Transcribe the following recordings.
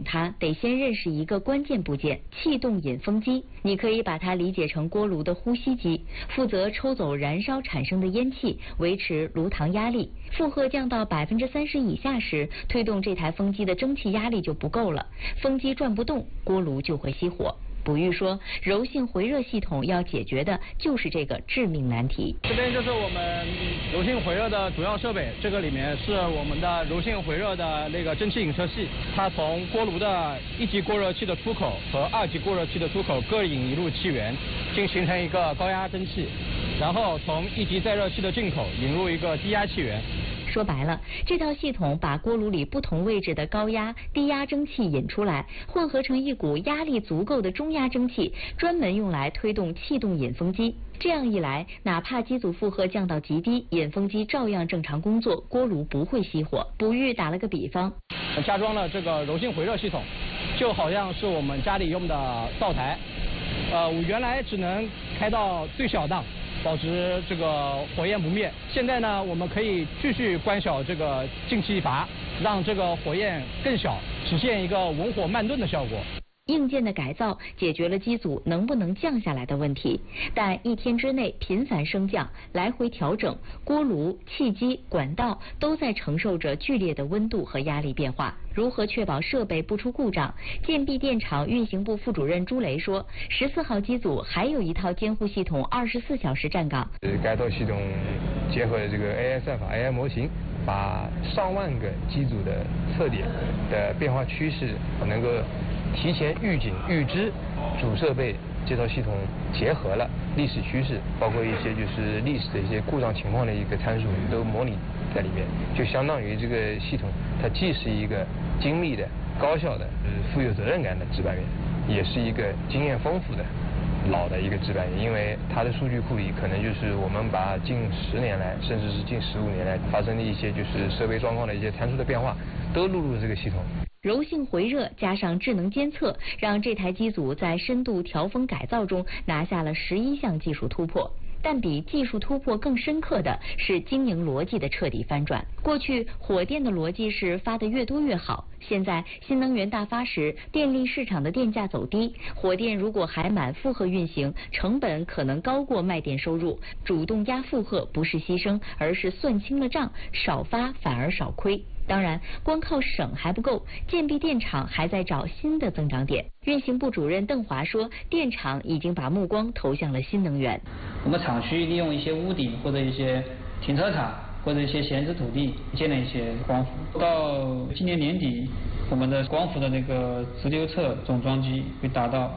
它，得先认识一个关键部件——气动引风机。你可以把它理解成锅炉的呼吸机，负责抽走燃烧产生的烟气，维持炉膛压力。负荷降到30%以下时，推动这台风机的蒸汽压力就不够了，风机转不动，锅炉就会熄火。卜玉说，柔性回热系统要解决的就是这个致命难题。 这边就是我们柔性回热的主要设备，这个里面是我们的柔性回热的那个蒸汽引射器，它从锅炉的1级过热器的出口和2级过热器的出口各引一路气源，形成一个高压蒸汽，然后从1级再热器的进口引入一个低压气源。 说白了，这套系统把锅炉里不同位置的高压、低压蒸汽引出来，混合成一股压力足够的中压蒸汽，专门用来推动气动引风机。这样一来，哪怕机组负荷降到极低，引风机照样正常工作，锅炉不会熄火。卜玉打了个比方， 加装了这个柔性回热系统，就好像是我们家里用的灶台，我原来只能开到最小档，保持这个火焰不灭。现在呢，我们可以继续关小这个进气阀，让这个火焰更小，实现一个文火慢炖的效果。 硬件的改造解决了机组能不能降下来的问题，但1天之内频繁升降、来回调整，锅炉、气机、管道都在承受着剧烈的温度和压力变化。如何确保设备不出故障？建璧电厂运行部副主任朱雷说，14号机组还有一套监护系统24小时站岗。 该套系统结合这个 AI 算法、AI 模型，把上万个机组的测点的变化趋势能够提前预警预知，主设备这套系统结合了历史趋势，包括一些就是历史的一些故障情况的一个参数都模拟在里面，就相当于这个系统它既是一个精密的、高效的、富有责任感的值班员，也是一个经验丰富的老的一个值班员，因为它的数据库里可能就是我们把近10年来，甚至是近15年来发生的一些就是设备状况的一些参数的变化，都录入这个系统。 柔性回热加上智能监测，让这台机组在深度调风改造中拿下了11项技术突破。但比技术突破更深刻的是经营逻辑的彻底翻转。过去火电的逻辑是发得越多越好，现在新能源大发时，电力市场的电价走低，火电如果还满负荷运行，成本可能高过卖电收入。主动压负荷不是牺牲，而是算清了账，少发反而少亏。当然，光靠省还不够，建璧电厂还在找新的增长点。运行部主任邓华说，电厂已经把目光投向了新能源。 我们厂区利用一些屋顶或者一些停车场或者一些闲置土地建了一些光伏。到今年年底，我们的光伏的那个直流侧总装机会达到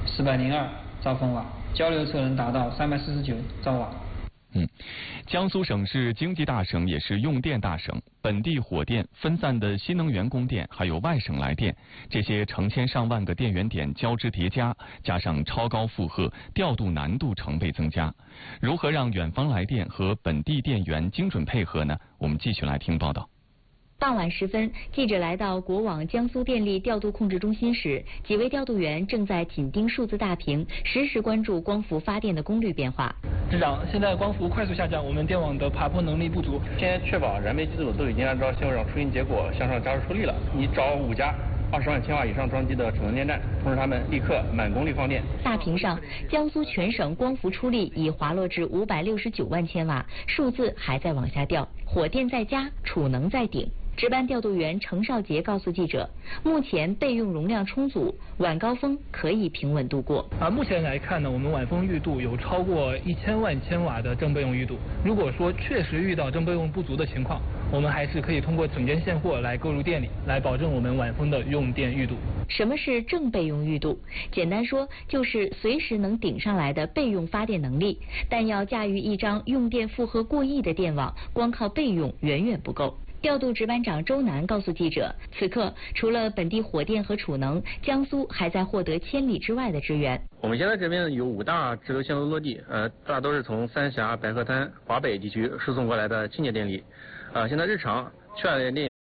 402兆风瓦，交流侧能达到349兆瓦。 江苏省是经济大省，也是用电大省。本地火电、分散的新能源供电，还有外省来电，这些成千上万个电源点交织叠加，加上超高负荷，调度难度成倍增加。如何让远方来电和本地电源精准配合呢？我们继续来听报道。 傍晚时分，记者来到国网江苏电力调度控制中心时，几位调度员正在紧盯数字大屏，实时关注光伏发电的功率变化。 支长，现在光伏快速下降，我们电网的爬坡能力不足。 先确保燃煤机组都已经按照现场出行结果向上加速处理了。你找5家20万千瓦以上装机的储能电站，通知他们立刻满功率放电。 大屏上，江苏全省光伏出力已滑落至569万千瓦，数字还在往下掉。火电在家，储能在顶。值班调度员程少杰告诉记者，目前备用容量充足，晚高峰可以平稳度过。 目前来看呢，我们晚风预度有超过1000万千瓦的正备用预度。如果说确实遇到正备用不足的情况，我们还是可以通过整件现货来购入电力，来保证我们晚风的用电预度。 什么是正备用预度？简单说，就是随时能顶上来的备用发电能力。但要驾驭一张用电负荷过亿的电网，光靠备用远远不够。调度值班长周南告诉记者，此刻除了本地火电和储能，江苏还在获得千里之外的支援。 我们现在这边有5大直流线路落地，大都是从三峡、白鹤滩、华北地区输送过来的清洁电力。现在日常缺的电